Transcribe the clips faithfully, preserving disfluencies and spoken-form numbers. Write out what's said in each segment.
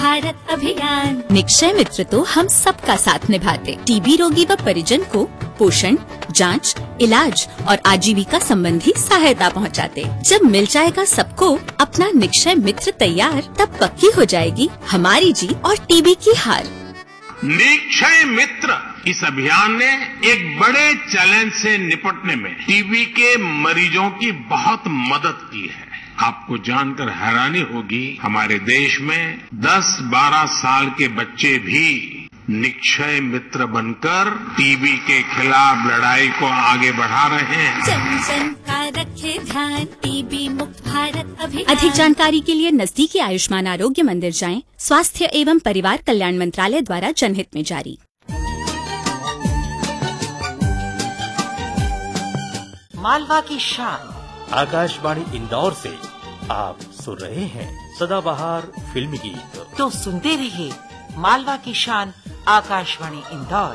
भारत अभियान। निक्षय मित्र तो हम सबका साथ निभाते, टीबी रोगी व परिजन को पोषण, जांच, इलाज और आजीविका संबंधी सहायता पहुंचाते। जब मिल जाएगा सबको अपना निक्षय मित्र तैयार, तब पक्की हो जाएगी हमारी जीत और टीबी की हार। निक्षय मित्र इस अभियान ने एक बड़े चैलेंज से निपटने में टीबी के मरीजों की बहुत मदद की है। आपको जानकर हैरानी होगी, हमारे देश में दस बारह साल के बच्चे भी निक्षय मित्र बनकर टीबी के खिलाफ लड़ाई को आगे बढ़ा रहे हैं। जन जन का रखे ध्यान, टीबी मुक्त भारत अभियान। अधिक जानकारी के लिए नजदीकी आयुष्मान आरोग्य मंदिर जाएं। स्वास्थ्य एवं परिवार कल्याण मंत्रालय द्वारा जनहित में जारी। मालवा की शान आकाशवाणी इंदौर से आप सुन रहे हैं सदाबहार फिल्मी गीत। तो सुनते रहिए मालवा की शान आकाशवाणी इंदौर।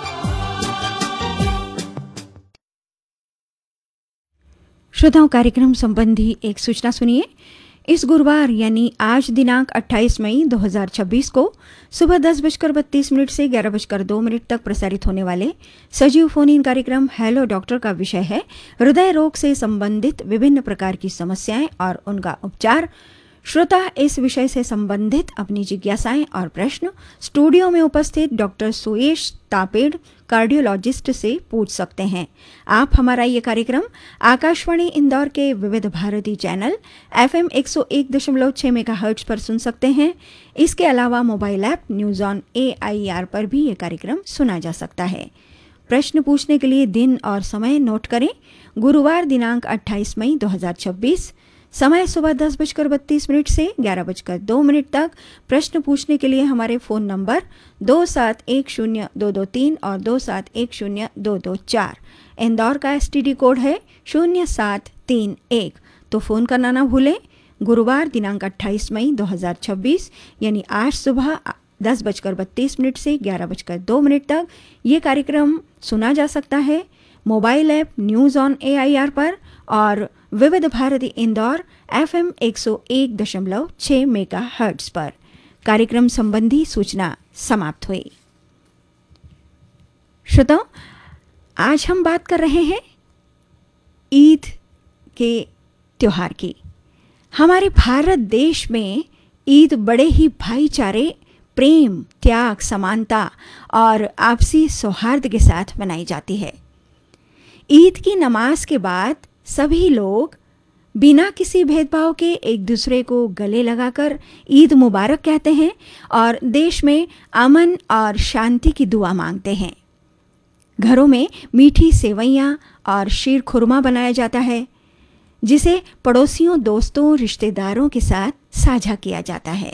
श्रोताओं, कार्यक्रम संबंधी एक सूचना सुनिए। इस गुरुवार यानी आज दिनांक अट्ठाईस मई दो हज़ार छब्बीस को सुबह दस बजकर बत्तीस मिनट से ग्यारह बजकर दो मिनट तक प्रसारित होने वाले सजीव फोन इन कार्यक्रम हेलो डॉक्टर का विषय है हृदय रोग से संबंधित विभिन्न प्रकार की समस्याएं और उनका उपचार। श्रोता इस विषय से संबंधित अपनी जिज्ञासाएं और प्रश्न स्टूडियो में उपस्थित डॉक्टर सुयेश तापेड़ कार्डियोलॉजिस्ट से पूछ सकते हैं। आप हमारा ये कार्यक्रम आकाशवाणी इंदौर के विविध भारती चैनल एफएम एक सौ एक दशमलव छह मेगाहर्ट्ज पर सुन सकते हैं। इसके अलावा mobile app news on A I R पर भी ये कार्यक्रम सुना जा सकता है। प्रश्न पूछने के लिए दिन और समय नोट करें। गुरुवार दिनांक अट्ठाईस मई दो हज़ार छब्बीस, समय सुबह दस बजकर बत्तीस मिनट से ग्यारह बजकर दो मिनट तक। प्रश्न पूछने के लिए हमारे फ़ोन नंबर दो सात एक शून्य दो दो तीन और दो सात एक शून्य दो दो चार। इंदौर का एसटीडी कोड है शून्य सात तीन एक। तो फ़ोन करना ना भूलें। गुरुवार दिनांक अट्ठाईस मई दो हज़ार छब्बीस यानी आज सुबह दस बजकर बत्तीस मिनट से ग्यारह बजकर दो मिनट तक ये कार्यक्रम सुना जा सकता है mobile app news on A I R पर और विविध भारती इंदौर एफएम एक सौ एक दशमलव छह मेगा हर्ट्ज पर। कार्यक्रम संबंधी सूचना समाप्त हुई। श्रोताओं, आज हम बात कर रहे हैं ईद के त्योहार की। हमारे भारत देश में ईद बड़े ही भाईचारे, प्रेम, त्याग, समानता और आपसी सौहार्द के साथ मनाई जाती है। ईद की नमाज के बाद सभी लोग बिना किसी भेदभाव के एक दूसरे को गले लगाकर ईद मुबारक कहते हैं और देश में अमन और शांति की दुआ मांगते हैं। घरों में मीठी सेवइयां और शीर खुरमा बनाया जाता है, जिसे पड़ोसियों, दोस्तों, रिश्तेदारों के साथ साझा किया जाता है।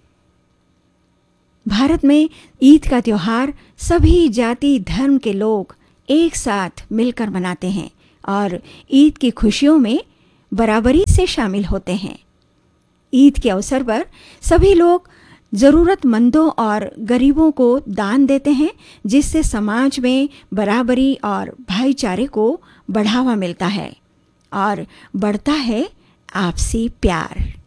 भारत में ईद का त्योहार सभी जाति धर्म के लोग एक साथ मिलकर मनाते हैं और ईद की खुशियों में बराबरी से शामिल होते हैं। ईद के अवसर पर सभी लोग ज़रूरतमंदों और गरीबों को दान देते हैं, जिससे समाज में बराबरी और भाईचारे को बढ़ावा मिलता है और बढ़ता है आपसी प्यार।